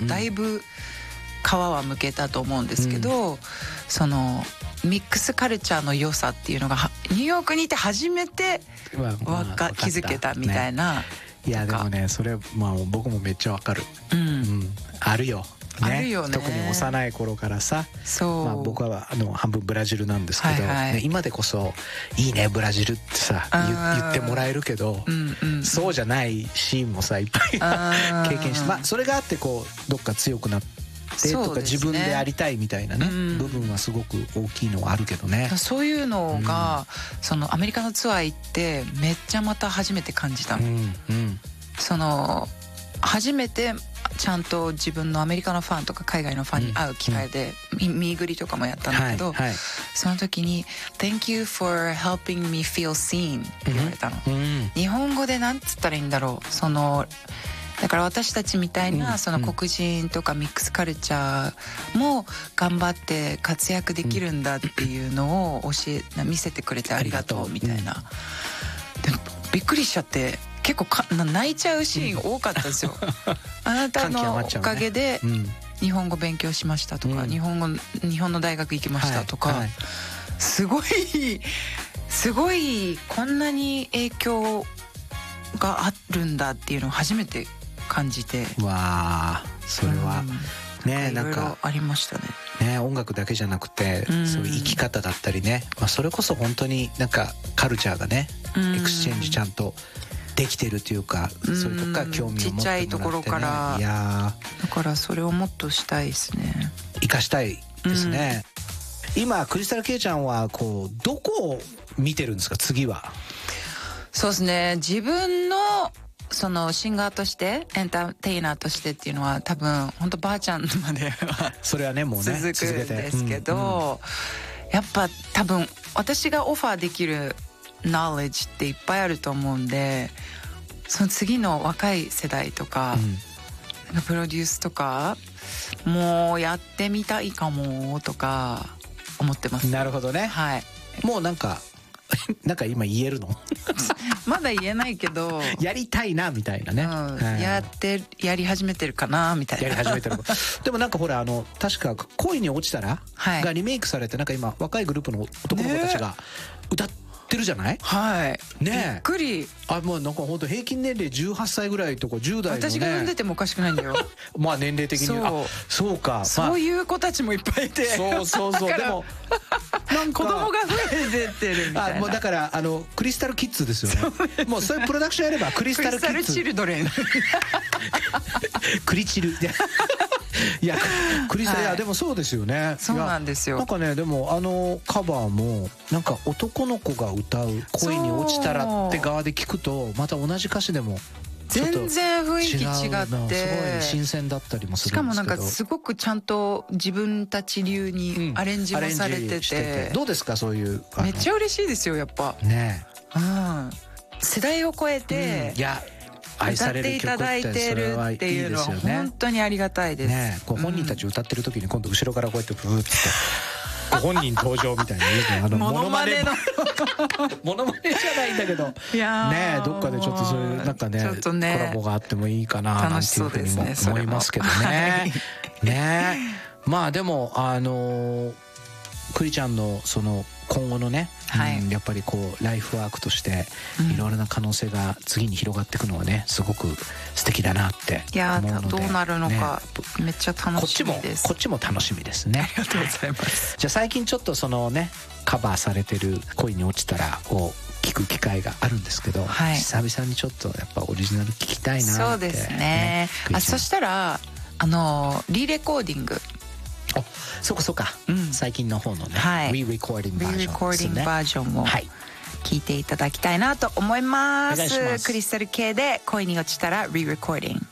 だいぶ皮はむけたと思うんですけど、そのミックスカルチャーの良さっていうのがニューヨークにいて初めて気づけたみたいな、 いやでもねそれまあ僕もめっちゃわかる、あるよね、 あるよね。 特に幼い頃からさ、 そう、 まあ、僕は半分ブラジルなんですけど、ね、今でこそいいねブラジルってさ言ってもらえるけど、そうじゃないシーンもさいっぱい経験して、まあ、それがあってこうどっか強くなってとか、自分でありたいみたいなね、部分はすごく大きいのはあるけどね。 そういうのが、そのアメリカのツアー行ってめっちゃまた初めて感じたの、その初めてちゃんと自分のアメリカのファンとか海外のファンに会う機会で見ぐりとかもやったんだけど、その時に Thank you for helping me feel seen って言われたの、日本語でなんつったらいいんだろう、そのだから私たちみたいなその黒人とかミックスカルチャーも頑張って活躍できるんだっていうのを見せてくれてありがとうみたいな、でびっくりしちゃって結構泣いちゃうシーン多かったですよあなたのおかげで日本語勉強しましたとか、日本の大学行きましたとか、すごいこんなに影響があるんだっていうのを初めて感じて、 わあそれはね、なんかありましたね、音楽だけじゃなくて、そういう生き方だったりね、まあ、それこそ本当になんかカルチャーがね、エクスチェンジちゃんとできてるというか、そういうとこから興味を持ってもらってね、 ちっちゃいところから、いやだからそれをもっとしたいですね、 生かしたいですね、今クリスタル・ケイちゃんはこうどこを見てるんですか次は。 そうですね、自分のそのシンガーとしてエンターテイナーとしてっていうのは多分本当ばあちゃんまではそれはねもうね続くんですけど、やっぱ多分私がオファーできるknowledgeっていっぱいあると思うんで、その次の若い世代とか、プロデュースとかもうやってみたいかもとか思ってます。 なるほどね、はい、もうなんか今言えるのまだ言えないけどやりたいなみたいなね、 やり始めてるかなみたいな、 やり始めてるでもなんかほら確か「恋に落ちたら」がリメイクされて、なんか今若いグループの男の子たちが歌ってるじゃない、 はいね、びっくり。 もうなんか本当平均年齢18歳ぐらいとか10代のね、 私が産んでてもおかしくないんだよまあ年齢的にそうか、 そういう子たちもいっぱいいて、 そうでもなんか子供が増えてるみたいな、 もうだからクリスタルキッズですよね。もうそういうプロダクションやればクリスタルキッズ、 チルドレンクリチルいやクリスタル、いやでもそうですよね。 そうなんですよ。 なんかね、でもカバーもなんか男の子が歌う「恋に落ちたら」って側で聞くとまた同じ歌詞でも全然雰囲気違ってすごい新鮮だったりもするんですけど、 しかもなんかすごくちゃんと自分たち流にアレンジもされてて、 どうですかそういう。 めっちゃ嬉しいですよやっぱね、世代を超えて、いや愛される曲ってそれはいいですよね。本当にありがたいですね。 こう本人たち歌ってる時に今度後ろからこうやってブーってご本人登場みたいなモノマネのモノマネじゃないんだけどね、どっかでちょっとそういうなんかねコラボがあってもいいかななんていうふうにも思いますけどね。ね、まあでもクリちゃんのその今後のね、やっぱりこうライフワークとしていろいろな可能性が次に広がっていくのはね、すごく素敵だなって思うので、 どうなるのかめっちゃ楽しみです。 こっちも楽しみですね。 ありがとうございます。 じゃあ最近ちょっとそのねカバーされてる「恋に落ちたら」を聞く機会があるんですけど、久々にちょっとやっぱオリジナル聞きたいなって。 そうですね。そしたらリレコーディング、 そうか、最近の方のね、リレコーディングバージョンを聞いていただきたいなと思います。クリスタル系で恋に落ちたらリレコーディング。